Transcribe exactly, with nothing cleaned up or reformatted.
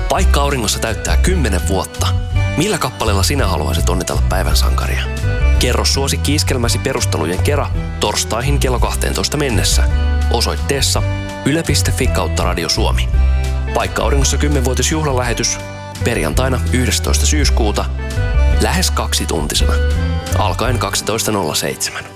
Paikka auringossa täyttää kymmenen vuotta. Millä kappaleella sinä haluaisit onnitella päivän sankaria? Kerro suosikki-iskelmäsi perustelujen kera torstaihin kello kahteentoista mennessä osoitteessa yle piste fi kautta Radio Suomi. Paikka auringossa kymmenvuotisjuhlalähetys perjantaina yhdestoista syyskuuta lähes kaksituntisena alkaen kaksitoista nolla seitsemän.